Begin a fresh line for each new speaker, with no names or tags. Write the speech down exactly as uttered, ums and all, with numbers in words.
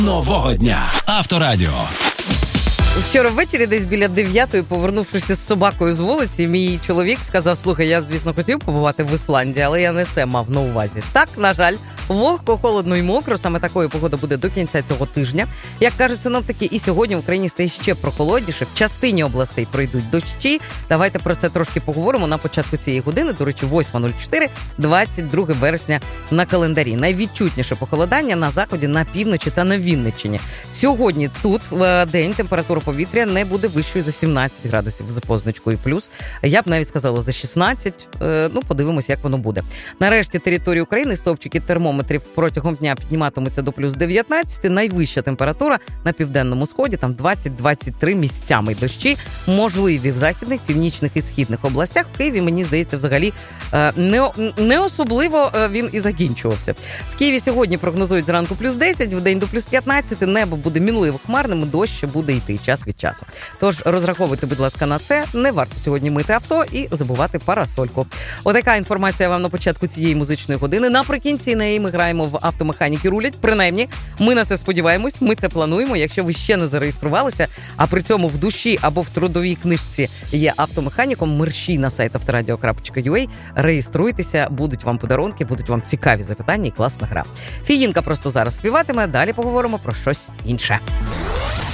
нового дня. Авторадіо.
Вчора ввечері, десь біля дев'ятої, повернувшись з собакою з вулиці, мій чоловік сказав: слухай, я, звісно, хотів побувати в Ісландії, але я не це мав на увазі. Так, на жаль, вогко, холодно і мокро. Саме такою погода буде до кінця цього тижня. Як кажуть синоптики, і сьогодні в Україні стає ще прохолодніше. В частині областей пройдуть дощі. Давайте про це трошки поговоримо на початку цієї години. До речі, восьма нуль чотири, двадцять друге вересня на календарі. Найвідчутніше похолодання на заході, на півночі та на Вінниччині. Сьогодні тут в день температура повітря не буде вищою за сімнадцять градусів за позначкою плюс. Я б навіть сказала за шістнадцять. Ну, подивимось, як воно буде. Нарешті території України стовпчики термометрів протягом дня підніматимуться до плюс дев'ятнадцять. Найвища температура на південному сході, там двадцять двадцять три місцями. Дощі можливі в західних, північних і східних областях. В Києві, мені здається, взагалі не, не особливо він і закінчувався. В Києві сьогодні прогнозують зранку плюс десять, в день до плюс п'ятнадцять. Небо буде мінливо хмарним, дощ ще буде йти час від часу. Тож розраховуйте, будь ласка, на це. Не варто сьогодні мити авто і забувати парасольку. Отака інформація вам на початку цієї музичної години. Наприкінці неї ми граємо в «Автомеханіки рулять». Принаймні, ми на це сподіваємось, ми це плануємо. Якщо ви ще не зареєструвалися, а при цьому в душі або в трудовій книжці є автомеханіком, мерщій на сайт авторадіо крапка ю а, реєструйтеся, будуть вам подарунки, будуть вам цікаві запитання і класна гра. Фіїнка просто зараз співатиме, далі поговоримо про щось інше.